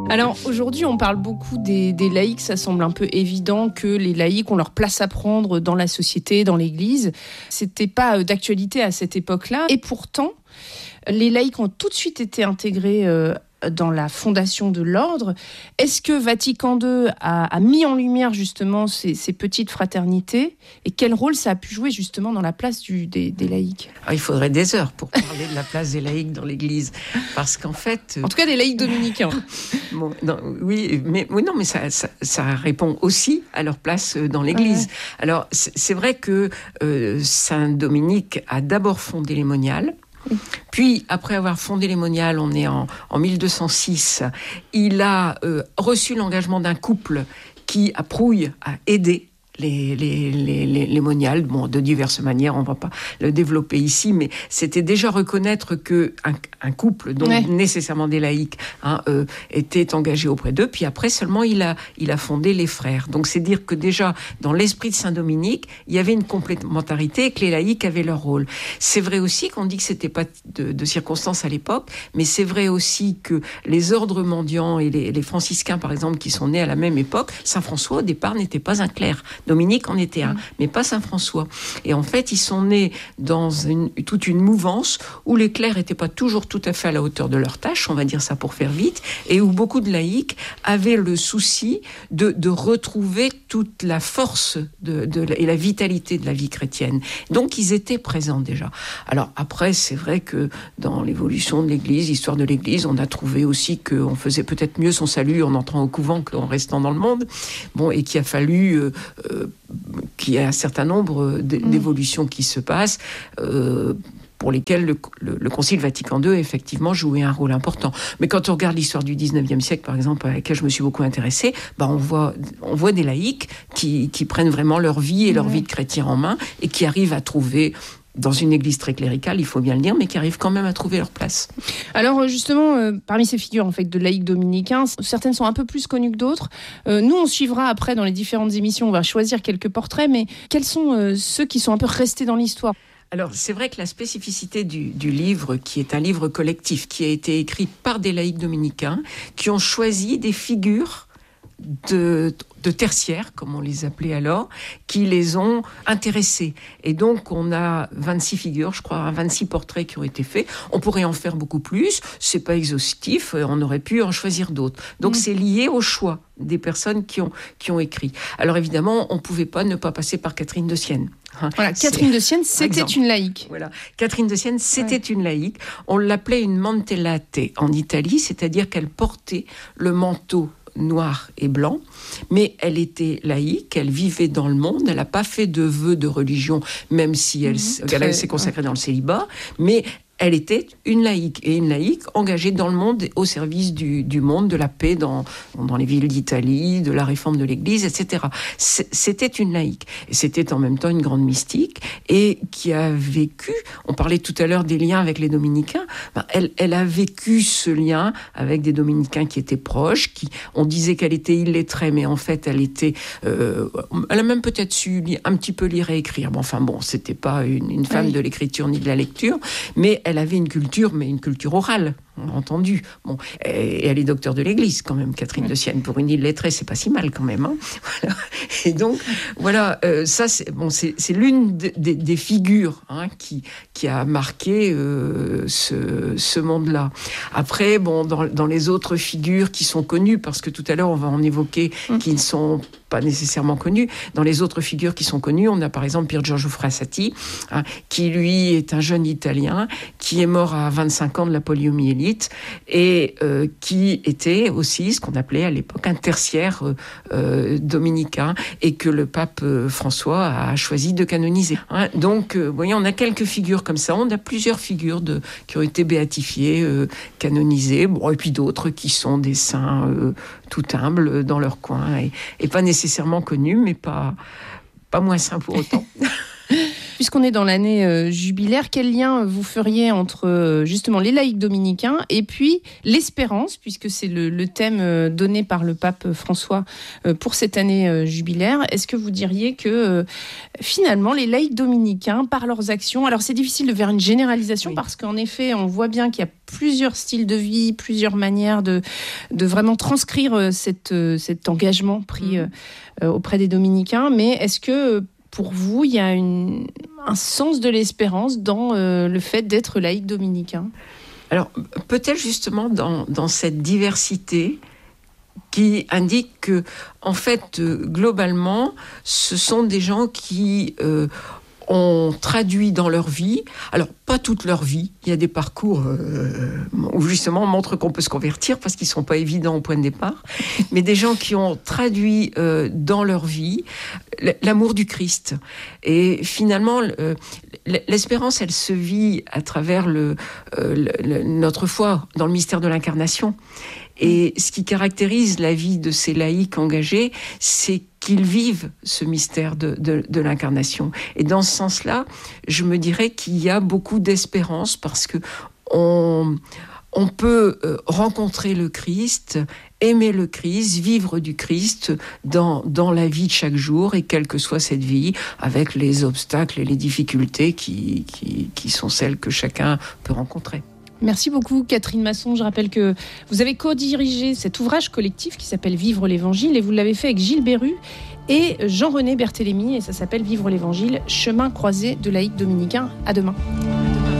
Alors aujourd'hui, on parle beaucoup des laïcs. Ça semble un peu évident que les laïcs ont leur place à prendre dans la société, dans l'Église. C'était pas d'actualité à cette époque-là. Et pourtant, les laïcs ont tout de suite été intégrés dans la fondation de l'ordre. Est-ce que Vatican II a mis en lumière justement ces petites fraternités et quel rôle ça a pu jouer justement dans la place des laïcs ? Il faudrait des heures pour parler de la place des laïcs dans l'Église, parce qu'en fait... En tout cas des laïcs dominicains. Bon, non, mais ça répond aussi à leur place dans l'Église. Ouais. Alors c'est vrai que Saint Dominique a d'abord fondé les moniales. Puis, après avoir fondé les moniales, on est en 1206, il a reçu l'engagement d'un couple qui, à Prouille, a aidé les moniales, bon, de diverses manières, on ne va pas le développer ici, mais c'était déjà reconnaître qu'un couple, donc nécessairement des laïcs, était engagé auprès d'eux, puis après seulement il a fondé les frères. Donc c'est dire que déjà, dans l'esprit de Saint-Dominique, il y avait une complémentarité et que les laïcs avaient leur rôle. C'est vrai aussi qu'on dit que c'était pas de circonstance à l'époque, mais c'est vrai aussi que les ordres mendiants et les franciscains, par exemple, qui sont nés à la même époque, Saint François, au départ, n'était pas un clerc. Dominique en était un, mais pas Saint François. Et en fait, ils sont nés dans toute une mouvance où les clercs n'étaient pas toujours tout à fait à la hauteur de leur tâche, on va dire ça pour faire vite, et où beaucoup de laïcs avaient le souci de retrouver toute la force et la vitalité de la vie chrétienne. Donc, ils étaient présents déjà. Alors après, c'est vrai que dans l'évolution de l'Église, l'histoire de l'Église, on a trouvé aussi qu'on faisait peut-être mieux son salut en entrant au couvent qu'en restant dans le monde. Bon, et qu'il a fallu qu'il y a un certain nombre d'évolutions qui se passent, pour lesquelles le Concile Vatican II, effectivement, jouait un rôle important. Mais quand on regarde l'histoire du 19e siècle, par exemple, à laquelle je me suis beaucoup intéressée, on voit des laïcs qui prennent vraiment leur vie et leur vie de chrétien en main et qui arrivent à trouver... dans une église très cléricale, il faut bien le dire, mais qui arrivent quand même à trouver leur place. Alors justement, parmi ces figures en fait, de laïcs dominicains, certaines sont un peu plus connues que d'autres. Nous, on suivra après dans les différentes émissions, on va choisir quelques portraits, mais quels sont ceux qui sont un peu restés dans l'histoire ? Alors, c'est vrai que la spécificité du livre, qui est un livre collectif, qui a été écrit par des laïcs dominicains, qui ont choisi des figures de tertiaires, comme on les appelait alors, qui les ont intéressés. Et donc, on a 26 figures, je crois, 26 portraits qui ont été faits. On pourrait en faire beaucoup plus. C'est pas exhaustif. On aurait pu en choisir d'autres. Donc, c'est lié au choix des personnes qui ont écrit. Alors, évidemment, on pouvait pas ne pas passer par Catherine de Sienne. Voilà, Catherine de Sienne, c'était une laïque. Voilà, Catherine de Sienne, c'était une laïque. On l'appelait une mantellate en Italie, c'est-à-dire qu'elle portait le manteau noir et blanc, mais elle était laïque, elle vivait dans le monde, elle n'a pas fait de vœux de religion, même si elle s'est consacrée dans le célibat, mais elle était une laïque, et une laïque engagée dans le monde, au service du monde, de la paix dans les villes d'Italie, de la réforme de l'Église, etc. C'était une laïque. Et c'était en même temps une grande mystique, et qui a vécu, on parlait tout à l'heure des liens avec les dominicains, elle a vécu ce lien avec des dominicains qui étaient proches, on disait qu'elle était illettrée, mais en fait, elle a même peut-être su un petit peu lire et écrire. C'était pas une femme de l'écriture ni de la lecture, mais elle avait une culture, mais une culture orale, entendu. Bon, et elle est docteur de l'Église, quand même, Catherine de Sienne. Pour une illettrée, c'est pas si mal, quand même. Voilà. Et donc, voilà, ça, c'est l'une des figures qui a marqué ce monde-là. Après, dans les autres figures qui sont connues, parce que tout à l'heure, on va en évoquer, qui ne sont pas nécessairement connues. Dans les autres figures qui sont connues, on a par exemple Pier Giorgio Frassati, qui lui est un jeune Italien, qui est mort à 25 ans de la poliomyélite, et qui était aussi ce qu'on appelait à l'époque un tertiaire dominicain, et que le pape François a choisi de canoniser. Donc, vous voyez, on a quelques figures comme ça, on a plusieurs figures qui ont été béatifiées, canonisées, et puis d'autres qui sont des saints tout humbles dans leur coin, et pas nécessairement connus, mais pas moins saints pour autant. Puisqu'on est dans l'année jubilaire, quel lien vous feriez entre justement les laïcs dominicains et puis l'espérance, puisque c'est le thème donné par le pape François pour cette année jubilaire. Est-ce que vous diriez que finalement les laïcs dominicains, par leurs actions, alors c'est difficile de faire une généralisation parce qu'en effet on voit bien qu'il y a plusieurs styles de vie, plusieurs manières de vraiment transcrire cet engagement pris auprès des dominicains, mais est-ce que pour vous, il y a un sens de l'espérance dans le fait d'être laïc dominicain? Alors, peut-être justement dans cette diversité qui indique que, en fait, globalement, ce sont des gens qui ont traduit dans leur vie, alors pas toute leur vie, il y a des parcours où justement on montre qu'on peut se convertir parce qu'ils ne sont pas évidents au point de départ, mais des gens qui ont traduit dans leur vie l'amour du Christ. Et finalement, l'espérance, elle se vit à travers notre foi dans le mystère de l'incarnation. Et ce qui caractérise la vie de ces laïcs engagés, c'est qu'ils vivent ce mystère de l'incarnation. Et dans ce sens-là, je me dirais qu'il y a beaucoup d'espérance parce que on peut rencontrer le Christ, aimer le Christ, vivre du Christ dans la vie de chaque jour, et quelle que soit cette vie, avec les obstacles et les difficultés qui sont celles que chacun peut rencontrer. Merci beaucoup Catherine Masson. Je rappelle que vous avez co-dirigé cet ouvrage collectif qui s'appelle Vivre l'Évangile et vous l'avez fait avec Gilles Béru et Jean-René Berthélémy et ça s'appelle Vivre l'Évangile, chemin croisé de laïcs dominicains. À demain.